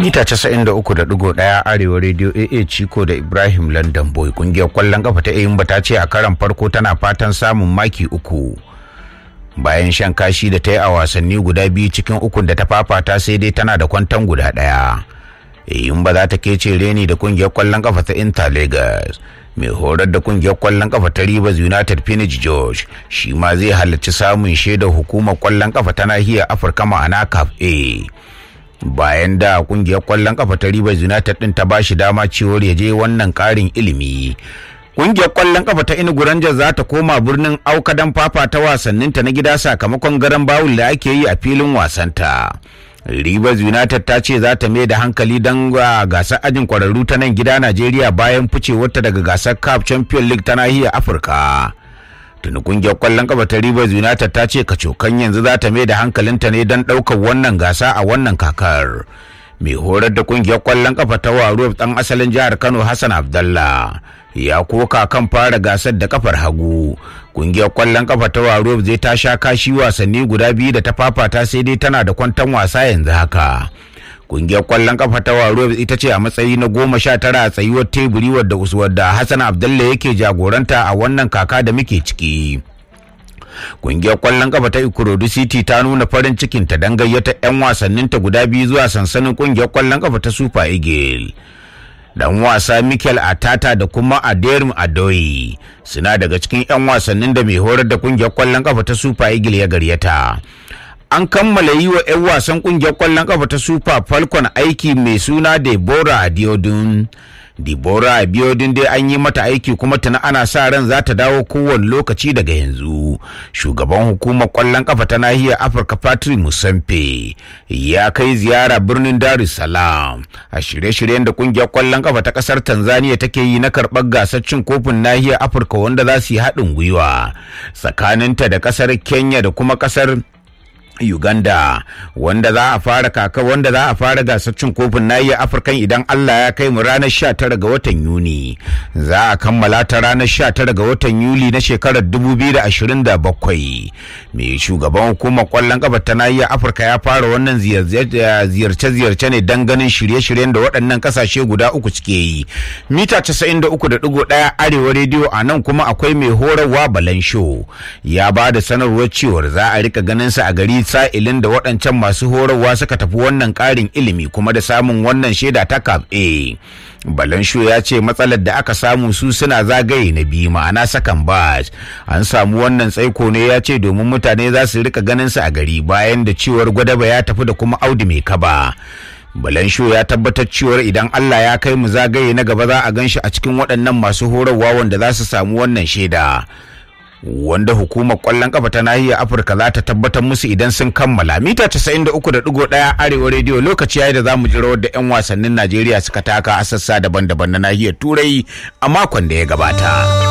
mita 93.1 arewa radio AA Chiko da Ibrahim London Boy. Kungiyar kwallon kafa ta Eyimba ta ce a karan farko tana fatan samun maki 3 bayan shan kashi da ta yi a wasanni guda 2 cikin 3 da ta fafata, sai dai tana da kwantan guda 1. Eyimba za ta kece reni da kungiyar kwallon kafa ta Inter Lagos. Mai horar da kungiyar kwallon kafa ta Rivers United Phoenix George shi ma zai halarci samun shaidar hukumar kwallon kafa ta nahiyar Afirka ma'ana CAF A. Bayan da kungiyar kwallon kafa ta Rivers United din ta bashi dama cewar ya je wannan karin ilimi, kungiyar kwallon kafa ta Enugu Rangers za ta koma birnin Auka don fafata wasanninta na gida sakamakon garan bawul da ake yi a filin wasanta. Rivers United ta ce za ta mai da hankali don gasar ajin kwararru ta nan gida Najeriya bayan ficewarta daga gasar CAF Champions League ta nahiyar Afirka. Tuni kungiyar kwallon kafa ta Rivers United ta ce kacokan yanzu za ta mai da hankalinta ne don ɗaukar wannan gasa a wannan kakar. Mai horar da kungiyar kwallon kafa ta Warriors ɗan asalin jihar Kano Hassan Abdallah ya koka kan fara gasar da kafar hagu. Kungiyar kwallon kafa ta Warriors zai ta sha kashi wasanni guda 2 da ta fafata, sai dai tana da kwantan wasa yanzu haka. Kungiyar kwallon kafa ta Warriors ita ce a matsayi na 19 a tsayuwar teburi wadda Hassan Abdallah yake jagoranta a wannan kaka da muke ciki. Kungiyar kwallon kafa ta Ikorodu City ta nuna farin cikin ta dan gayyata 'yan wasanninta guda 2 zuwa sansanin kungiyar kwallon kafa ta Super Eagle. Dan wasa Mikel Arteta da kuma Aderim Adoyi suna daga cikin 'yan wasannin da mai horar da kungiyar kwallon kafa ta Super Eagle ya garyata. An kammala yi wa 'yan wasan kungiyar kwallon kafa ta Super Falcon aiki mai suna Deborah Abiodun. Deborah Abiodun dai an yi mata aiki kuma tana ana sa ran za ta dawo kowane lokaci daga yanzu. Shugaban hukumar kwallon kafa ta nahiyar Afirka Patrick Musampe ya kai ziyara birnin Dar es Salaam a shirye-shiryen da kungiyar kwallon kafa ta kasar Tanzania take yi na karɓar gasar cin kofin nahiyar Afirka wanda za su yi haɗin gwiwa tsakaninta da kasar Kenya da kuma kasar Uganda, wanda za a fara gasar cin kofin nahiyar Afirka idan Allah ya kai mu ranar 19 ga watan Yuni. Za a kammala ta ranar 19 ga watan Yuli na shekarar 2027. Mai shugaban hukumar kwallon kafa ta nahiyar Afirka ya fara wannan ziyarce-ziyarce ne dan ganin shirye-shiryen da waɗannan kasashe guda 3 suke yi. Mita 93.1 Arewa Radio a nan kuma akwai mai horarwa Balansho. Ya ba da sanarwar cewar za a rika ganin sa a gari sa'ilin da waɗancan masu horarwa suka tafi wannan ƙarin ilimi kuma da samun wannan shaida ta CAF A. Balansho ya ce matsalar da aka samu su suna zagaye na 2 ma'ana sakan batch. An samu wannan tsaiko ne ya ce domin mutane za su rika ganin su a gari bayan da cewar Gwadaba ya tafi da kuma Audu Mai Kaba. Balansho ya tabbatar cewar idan Allah ya kai mu zagaye na gaba za a ganshi a cikin waɗannan masu horarwa wanda za su samu wannan shaida, wanda hukumar kwallon kafa ta nahiyar Afirka za ta tabbatar musu idan sun kammala. Mita 93.1 Arewa Radio, lokaci yayi da zamu ji rawar da 'yan wasannin Najeriya suka taka a sassa daban-daban na nahiyar Turai a makon da ya gabata.